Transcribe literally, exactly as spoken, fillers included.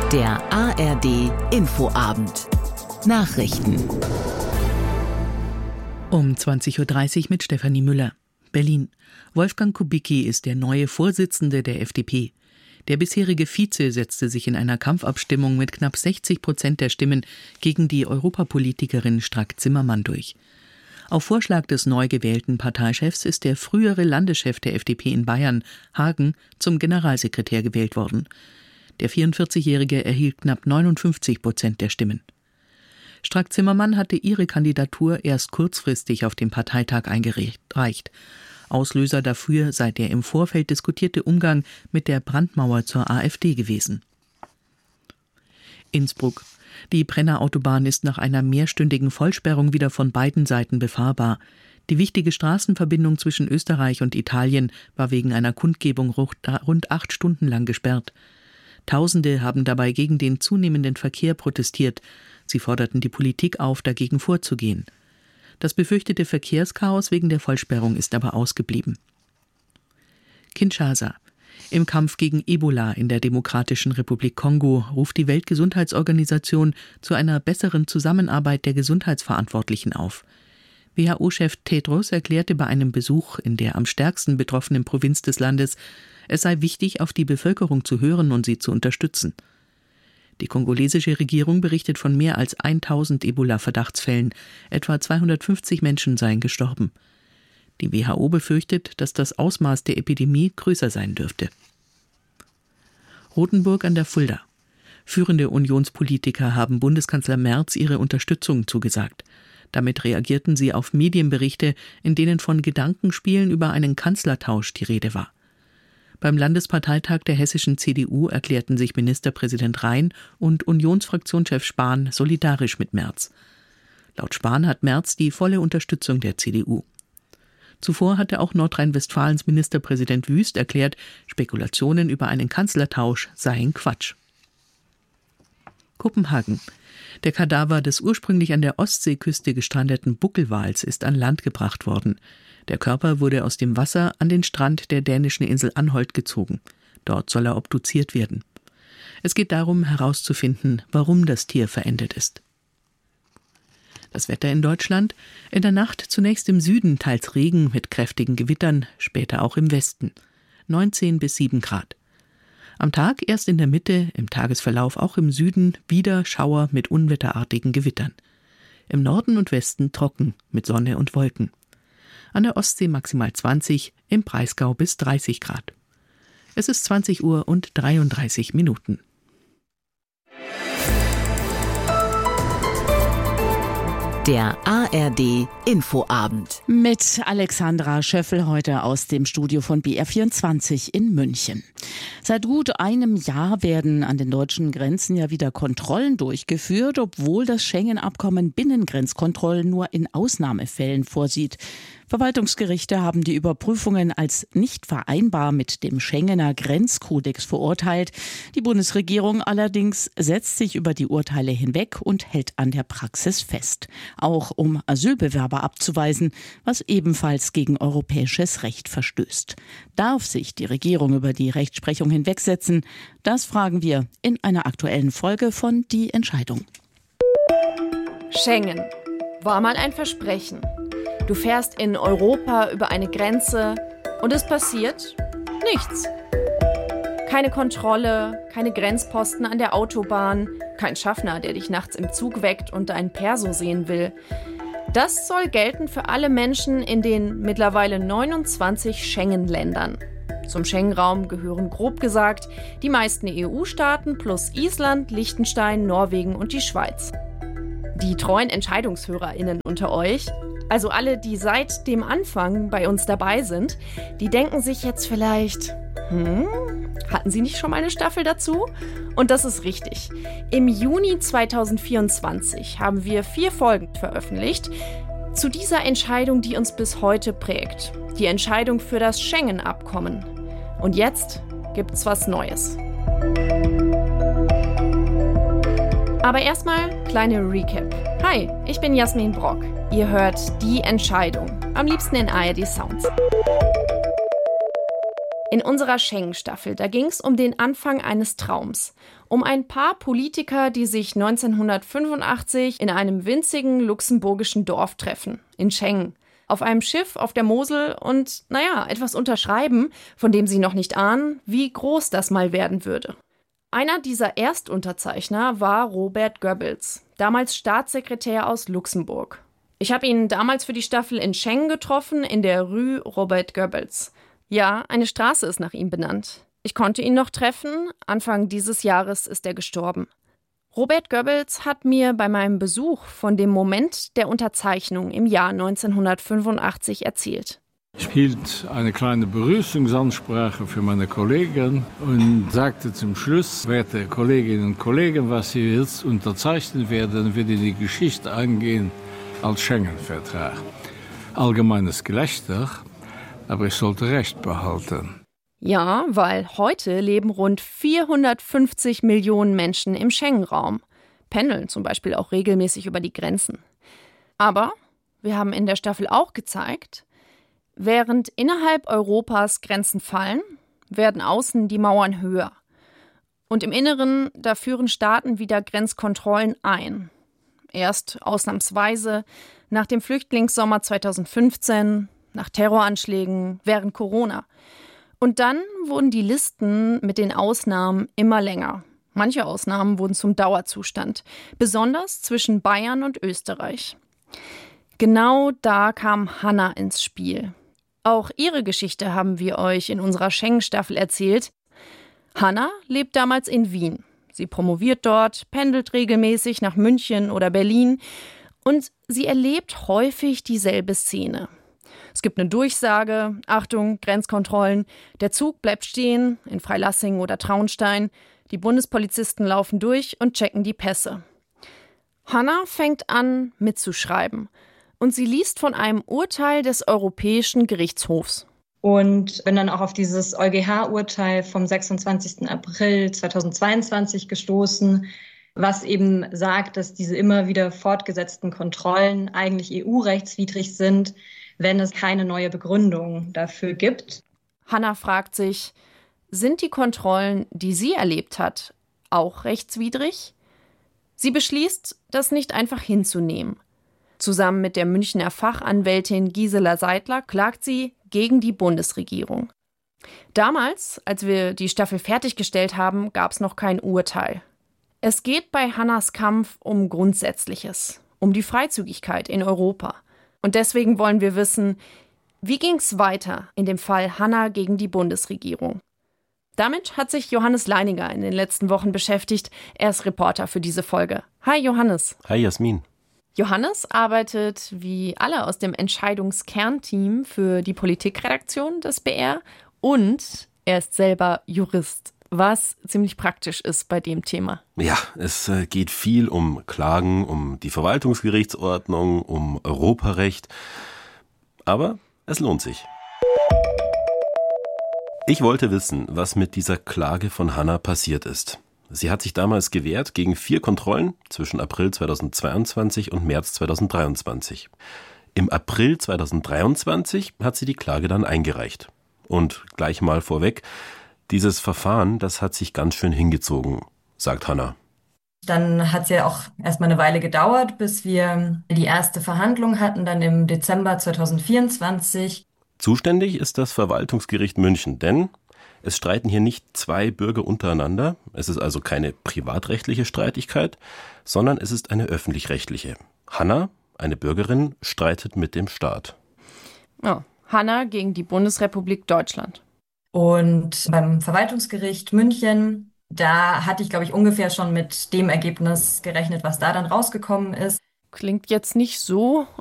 Der A R D Infoabend. Nachrichten. Um zwanzig Uhr dreißig mit Stefanie Müller. Berlin. Wolfgang Kubicki ist der neue Vorsitzende der F D P. Der bisherige Vize setzte sich in einer Kampfabstimmung mit knapp sechzig Prozent der Stimmen gegen die Europapolitikerin Strack-Zimmermann durch. Auf Vorschlag des neu gewählten Parteichefs ist der frühere Landeschef der F D P in Bayern, Hagen, zum Generalsekretär gewählt worden. Der vierundvierzigjährige erhielt knapp neunundfünfzig Prozent der Stimmen. Strack-Zimmermann hatte ihre Kandidatur erst kurzfristig auf dem Parteitag eingereicht. Auslöser dafür sei der im Vorfeld diskutierte Umgang mit der Brandmauer zur AfD gewesen. Innsbruck. Die Brenner Autobahn ist nach einer mehrstündigen Vollsperrung wieder von beiden Seiten befahrbar. Die wichtige Straßenverbindung zwischen Österreich und Italien war wegen einer Kundgebung rund acht Stunden lang gesperrt. Tausende haben dabei gegen den zunehmenden Verkehr protestiert. Sie forderten die Politik auf, dagegen vorzugehen. Das befürchtete Verkehrschaos wegen der Vollsperrung ist aber ausgeblieben. Kinshasa. Im Kampf gegen Ebola in der Demokratischen Republik Kongo ruft die Weltgesundheitsorganisation zu einer besseren Zusammenarbeit der Gesundheitsverantwortlichen auf. W H O-Chef Tedros erklärte bei einem Besuch in der am stärksten betroffenen Provinz des Landes, es sei wichtig, auf die Bevölkerung zu hören und sie zu unterstützen. Die kongolesische Regierung berichtet von mehr als tausend Ebola-Verdachtsfällen. Etwa zweihundertfünfzig Menschen seien gestorben. Die W H O befürchtet, dass das Ausmaß der Epidemie größer sein dürfte. Rothenburg an der Fulda. Führende Unionspolitiker haben Bundeskanzler Merz ihre Unterstützung zugesagt. Damit reagierten sie auf Medienberichte, in denen von Gedankenspielen über einen Kanzlertausch die Rede war. Beim Landesparteitag der hessischen C D U erklärten sich Ministerpräsident Rhein und Unionsfraktionschef Spahn solidarisch mit Merz. Laut Spahn hat Merz die volle Unterstützung der C D U. Zuvor hatte auch Nordrhein-Westfalens Ministerpräsident Wüst erklärt, Spekulationen über einen Kanzlertausch seien Quatsch. Kopenhagen. Der Kadaver des ursprünglich an der Ostseeküste gestrandeten Buckelwals ist an Land gebracht worden. Der Körper wurde aus dem Wasser an den Strand der dänischen Insel Anholt gezogen. Dort soll er obduziert werden. Es geht darum, herauszufinden, warum das Tier verendet ist. Das Wetter in Deutschland: In der Nacht zunächst im Süden teils Regen mit kräftigen Gewittern, später auch im Westen. neunzehn bis sieben Grad. Am Tag erst in der Mitte, im Tagesverlauf auch im Süden wieder Schauer mit unwetterartigen Gewittern. Im Norden und Westen trocken mit Sonne und Wolken. An der Ostsee maximal zwanzig, im Breisgau bis dreißig Grad. Es ist zwanzig Uhr und dreiunddreißig Minuten. Der A R D Infoabend. Mit Alexandra Schöffel heute aus dem Studio von B R vierundzwanzig in München. Seit gut einem Jahr werden an den deutschen Grenzen ja wieder Kontrollen durchgeführt, obwohl das Schengen-Abkommen Binnengrenzkontrollen nur in Ausnahmefällen vorsieht. Verwaltungsgerichte haben die Überprüfungen als nicht vereinbar mit dem Schengener Grenzkodex verurteilt. Die Bundesregierung allerdings setzt sich über die Urteile hinweg und hält an der Praxis fest. Auch um Asylbewerber abzuweisen, was ebenfalls gegen europäisches Recht verstößt. Darf sich die Regierung über die Rechtsprechung hinwegsetzen? Das fragen wir in einer aktuellen Folge von Die Entscheidung. Schengen war mal ein Versprechen. Du fährst in Europa über eine Grenze und es passiert nichts. Keine Kontrolle, keine Grenzposten an der Autobahn, kein Schaffner, der dich nachts im Zug weckt und dein Perso sehen will. Das soll gelten für alle Menschen in den mittlerweile neunundzwanzig Schengen-Ländern. Zum Schengen-Raum gehören grob gesagt die meisten E U-Staaten plus Island, Liechtenstein, Norwegen und die Schweiz. Die treuen EntscheidungshörerInnen unter euch, also alle, die seit dem Anfang bei uns dabei sind, die denken sich jetzt vielleicht, hm, hatten sie nicht schon mal eine Staffel dazu? Und das ist richtig. Im Juni zweitausendvierundzwanzig haben wir vier Folgen veröffentlicht zu dieser Entscheidung, die uns bis heute prägt. Die Entscheidung für das Schengen-Abkommen. Und jetzt gibt's was Neues. Aber erstmal kleine Recap. Hi, ich bin Jasmin Brock. Ihr hört Die Entscheidung, am liebsten in A R D Sounds. In unserer Schengen-Staffel, da ging es um den Anfang eines Traums. Um ein paar Politiker, die sich neunzehnhundertfünfundachtzig in einem winzigen luxemburgischen Dorf treffen, in Schengen. Auf einem Schiff auf der Mosel und, naja, etwas unterschreiben, von dem sie noch nicht ahnen, wie groß das mal werden würde. Einer dieser Erstunterzeichner war Robert Goebbels, damals Staatssekretär aus Luxemburg. Ich habe ihn damals für die Staffel in Schengen getroffen, in der Rue Robert Goebbels. Ja, eine Straße ist nach ihm benannt. Ich konnte ihn noch treffen, Anfang dieses Jahres ist er gestorben. Robert Goebbels hat mir bei meinem Besuch von dem Moment der Unterzeichnung im Jahr neunzehnhundertfünfundachtzig erzählt. Ich hielt eine kleine Begrüßungsansprache für meine Kollegen und sagte zum Schluss, werte Kolleginnen und Kollegen, was Sie jetzt unterzeichnen werden, wird in die Geschichte eingehen als Schengen-Vertrag. Allgemeines Gelächter, aber ich sollte Recht behalten. Ja, weil heute leben rund vierhundertfünfzig Millionen Menschen im Schengen-Raum, pendeln zum Beispiel auch regelmäßig über die Grenzen. Aber wir haben in der Staffel auch gezeigt, während innerhalb Europas Grenzen fallen, werden außen die Mauern höher. Und im Inneren, da führen Staaten wieder Grenzkontrollen ein. Erst ausnahmsweise nach dem Flüchtlingssommer zweitausendfünfzehn, nach Terroranschlägen, während Corona. Und dann wurden die Listen mit den Ausnahmen immer länger. Manche Ausnahmen wurden zum Dauerzustand, besonders zwischen Bayern und Österreich. Genau da kam Hanna ins Spiel. Auch ihre Geschichte haben wir euch in unserer Schengen-Staffel erzählt. Hanna lebt damals in Wien. Sie promoviert dort, pendelt regelmäßig nach München oder Berlin und sie erlebt häufig dieselbe Szene. Es gibt eine Durchsage, Achtung, Grenzkontrollen, der Zug bleibt stehen in Freilassing oder Traunstein, die Bundespolizisten laufen durch und checken die Pässe. Hanna fängt an, mitzuschreiben und sie liest von einem Urteil des Europäischen Gerichtshofs. Und bin dann auch auf dieses EuGH-Urteil vom sechsundzwanzigsten April zweitausendzweiundzwanzig gestoßen, was eben sagt, dass diese immer wieder fortgesetzten Kontrollen eigentlich E U-rechtswidrig sind, wenn es keine neue Begründung dafür gibt. Hanna fragt sich, sind die Kontrollen, die sie erlebt hat, auch rechtswidrig? Sie beschließt, das nicht einfach hinzunehmen. Zusammen mit der Münchner Fachanwältin Gisela Seidler klagt sie gegen die Bundesregierung. Damals, als wir die Staffel fertiggestellt haben, gab es noch kein Urteil. Es geht bei Hannas Kampf um Grundsätzliches, um die Freizügigkeit in Europa. Und deswegen wollen wir wissen, wie ging es weiter in dem Fall Hanna gegen die Bundesregierung? Damit hat sich Johannes Leininger in den letzten Wochen beschäftigt. Er ist Reporter für diese Folge. Hi Johannes. Hi Jasmin. Johannes arbeitet wie alle aus dem Entscheidungskernteam für die Politikredaktion des B R und er ist selber Jurist, was ziemlich praktisch ist bei dem Thema. Ja, es geht viel um Klagen, um die Verwaltungsgerichtsordnung, um Europarecht, aber es lohnt sich. Ich wollte wissen, was mit dieser Klage von Hanna passiert ist. Sie hat sich damals gewehrt gegen vier Kontrollen zwischen April zweitausendzweiundzwanzig und März zweitausenddreiundzwanzig. Im April zweitausenddreiundzwanzig hat sie die Klage dann eingereicht. Und gleich mal vorweg, dieses Verfahren, das hat sich ganz schön hingezogen, sagt Hanna. Dann hat es ja auch erstmal eine Weile gedauert, bis wir die erste Verhandlung hatten, dann im Dezember zweitausendvierundzwanzig. Zuständig ist das Verwaltungsgericht München, denn es streiten hier nicht zwei Bürger untereinander. Es ist also keine privatrechtliche Streitigkeit, sondern es ist eine öffentlich-rechtliche. Hanna, eine Bürgerin, streitet mit dem Staat. Oh, Hanna gegen die Bundesrepublik Deutschland. Und beim Verwaltungsgericht München, da hatte ich, glaube ich, ungefähr schon mit dem Ergebnis gerechnet, was da dann rausgekommen ist. Klingt jetzt nicht so,